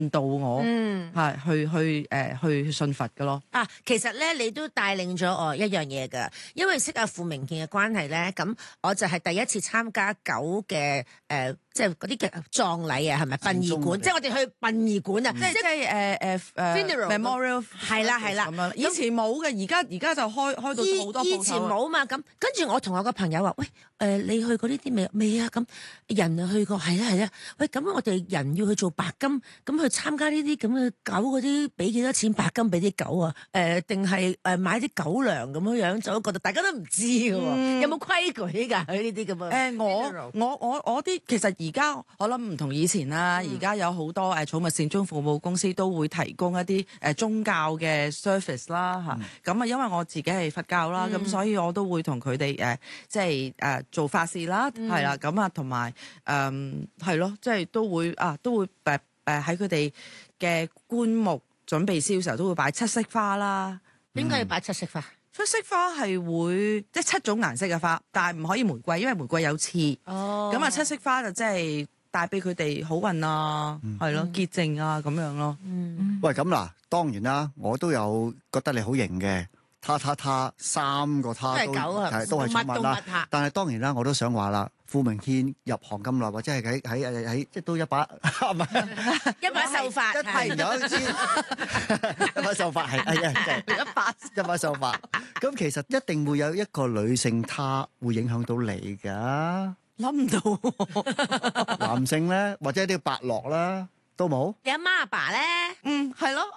導我去信佛嘅咯。 其實咧你都帶領咗我一樣嘢㗎，因為識阿傅明健嘅關係咧，咁我就係第一次參加狗嘅即係嗰啲嘅葬禮啊，係咪殯儀館？即係我哋去殯儀館啊，即係funeral memorial 係啦咁樣。以前冇嘅，而家就開到好多鋪頭。 以前冇嘛，咁跟住我同我個朋友話：喂，你去過呢啲未啊？咁人啊去過，係啊。喂，咁我哋人要去做白金，咁去參加呢啲咁嘅狗嗰啲，俾幾多錢白金俾啲狗啊？定係買啲狗糧咁樣就覺得大家都唔知嘅喎，有冇規矩㗎？佢呢啲咁啊？ 我啲其實而家我諗唔同以前啦，而家有好多寵物善終服務公司都會提供一啲宗教嘅 service 啦嚇。咁因為我自己係佛教啦，咁所以我都會同佢哋即係做法事啦，係啦，咁同埋係咯，即係都會喺佢哋嘅棺木準備燒嘅時候都會擺七色花啦。 點解要擺七色花？ 七色花係會即係7種顏色嘅花，但係唔可以玫瑰，因為玫瑰有刺。咁七色花就即係帶俾佢哋好運啊，係咯，潔淨啊咁樣咯。 喂，咁嗱，當然啦，我都有覺得你好型嘅，他3個他都係寵物啦。但係當然啦，我都想話啦，傅明憲入行咁耐，或者係喺即係都一把唔係一把秀髮， 係有知一把秀髮係一把秀髮。咁其實一定會有一個女性他會影響到你㗎。 諗唔到男性咧，或者啲伯樂啦，都冇。 你阿媽阿爸咧？ 係咯。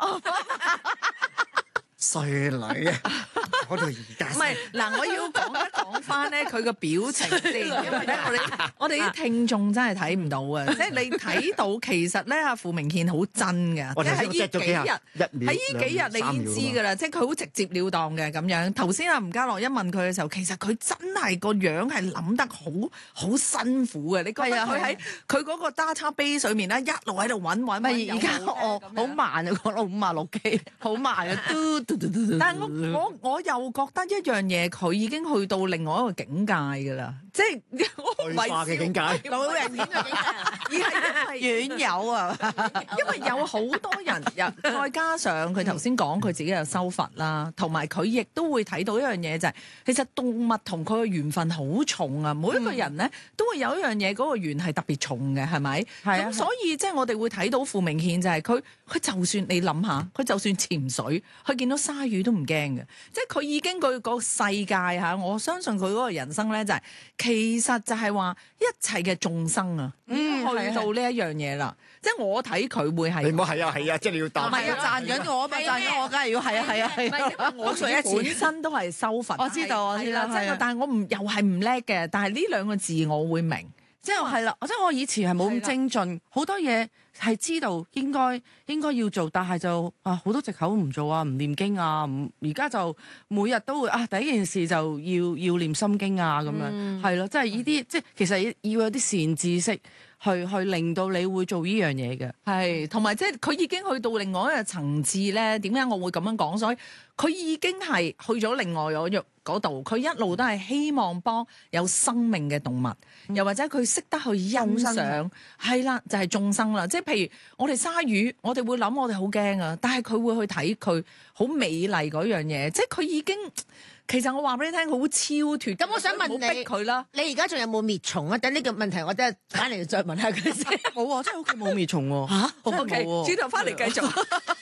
衰女啊！講到而家唔係嗱，我要講翻咧佢個表情先，因為咧我哋啲聽眾真係睇唔到啊！即係你睇到其實咧阿傅明憲好真㗎，即係喺呢幾日你已經知㗎啦，即係佢好直接了當嘅咁樣。頭先阿吳家樂一問佢嘅時候，其實佢真係個樣係諗得好辛苦嘅。你覺得佢喺佢嗰個 database 上面咧一路喺度揾。 咪而家我好慢啊，講到56K，好慢啊， 但係我又覺得一樣嘢，佢已經去到另外一個境界㗎啦，即係退化嘅境界， 老人院嘅境界， 而係院友啊， 因為有好多人，再加上佢頭先講佢自己又修佛啦，同埋佢亦都會睇到一樣嘢就係，其實動物同佢嘅緣分好重啊！每一個人咧都會有一樣嘢，嗰個緣係特別重嘅，係咪？咁所以即係我哋會睇到傅明憲就係佢就算你諗下，佢就算潛水，佢見到鯊魚都唔驚嘅，即係佢已經佢個世界嚇，我相信佢嗰個人生咧就係其實就係話一切嘅眾生啊，去到呢一樣嘢啦。即係我睇佢會係你唔好係啊，即係你要答。 唔係啊，讚緊我嘛，讚緊我，梗係要係啊。 我自己本身都係修佛， 我知道係啦，即係但係我又係唔叻嘅，但係呢兩個字我會明。 即係係啦，即係我以前係冇咁精進，好多嘢係知道應該要做，但係就好多藉口唔做啊，唔念經啊，而家就每日都會第一件事就要念心經啊咁樣，係咯，即係呢啲即係其實要有啲善知識去令到你會做呢樣嘢嘅， 係同埋即係佢已經去到另外一個層次咧。點解我會咁樣講？所以佢已經係去咗另外嗰度，佢一路都係希望幫有生命嘅動物，又或者佢識得去欣賞，係啦，就係眾生啦。即係譬如我哋鯊魚，我哋會諗我哋好驚啊，但係佢會去睇佢好美麗嗰樣嘢，即係佢已經。其實我話俾你聽，佢好超脱。 咁我想問你， 逼佢啦。 你而家仲有冇滅蟲啊？等呢個問題，我真係翻嚟再問下佢先。 冇啊，真係屋企冇滅蟲喎。 OK，轉頭翻嚟繼續。